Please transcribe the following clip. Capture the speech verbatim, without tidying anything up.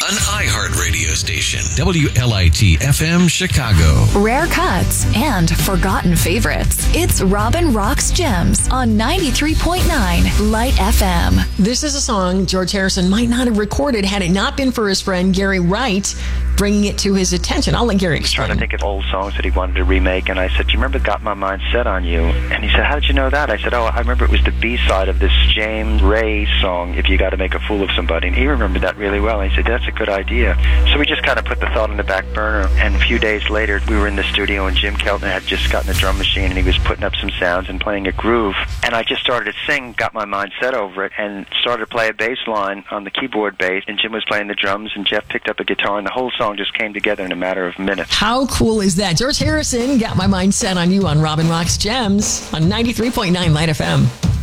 one iHeart radio station, W L I T F M Chicago. Rare cuts and forgotten favorites. It's Robin Rocks Gems on ninety-three point nine Light F M. This is a song George Harrison might not have recorded had it not been for his friend Gary Wright bringing it to his attention. I'll let Gary explain. I was trying to think of old songs that he wanted to remake, and I said, do you remember Got My Mind Set on You? And he said, how did you know that? I said, oh, I remember it was the B-side of this James Ray song, If You Got to Make a Fool of Somebody. And he remembered that really well. And he said, that's a good idea. So we just kind of put the thought on the back burner. And a few days later, we were in the studio, and Jim Keltner had just gotten a drum machine, and he was putting up some sounds and playing a groove. And I just started to sing Got My Mind Set over it, and started to play a bass line on the keyboard bass. And Jim was playing the drums, and Jeff picked up a guitar, and the whole song just came together in a matter of minutes. How cool is that? George Harrison, Got My Mind Set on You on Robin Rocks Gems on ninety-three point nine Light F M.